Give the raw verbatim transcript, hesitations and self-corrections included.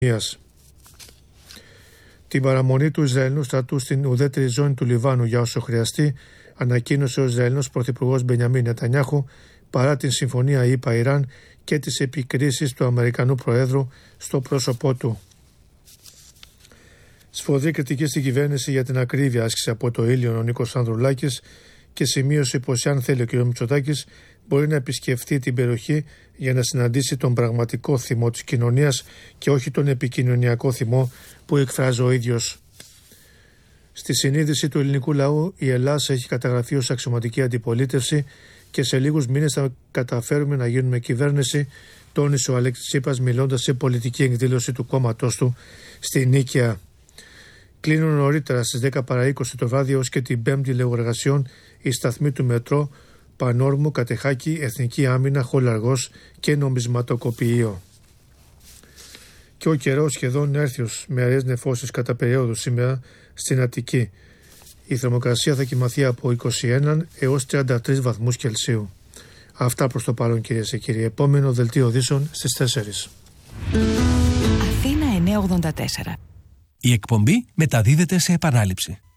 Την παραμονή του Ισραηλινού στρατού στην ουδέτερη ζώνη του Λιβάνου για όσο χρειαστεί, ανακοίνωσε ο Ισραηλινός Πρωθυπουργός Μπενιαμίν Νετανιάχου παρά την συμφωνία ΗΠΑ-Ιράν και τις επικρίσεις του Αμερικανού Προέδρου στο πρόσωπό του. Σφοδρή κριτική στην κυβέρνηση για την ακρίβεια άσκηση από το Ήλιον ο Νίκος Ανδρουλάκης και σημείωσε πως αν θέλει ο κ. Μητσοτάκης μπορεί να επισκεφτεί την περιοχή για να συναντήσει τον πραγματικό θυμό της κοινωνίας και όχι τον επικοινωνιακό θυμό που εκφράζει ο ίδιος. Στη συνείδηση του ελληνικού λαού η Ελλάδα έχει καταγραφεί ως αξιωματική αντιπολίτευση και σε λίγους μήνες θα καταφέρουμε να γίνουμε κυβέρνηση, τόνισε ο Αλέξης Τσίπρας μιλώντας σε πολιτική εκδήλωση του κόμματός του στη Νίκαια. Κλείνουν νωρίτερα στις δέκα παρά είκοσι το βράδυ ως και την πέμπτη λεωργασιών η σταθμή του μετρό Πανόρμου, Κατεχάκη, Εθνική Άμυνα, Χολαργός και Νομισματοκοπηείο. Και ο καιρός σχεδόν έρθιος με αραιές νεφώσεις κατά περίοδο σήμερα στην Αττική. Η θερμοκρασία θα κυμαθεί από είκοσι ένα έως τριάντα τρεις βαθμούς Κελσίου. Αυτά προς το παρόν, κυρίες και κύριοι. Επόμενο δελτίο ειδήσεων στις τέσσερις. Αθήνα εννιακόσια ογδόντα τέσσερα. Η εκπομπή μεταδίδεται σε επανάληψη.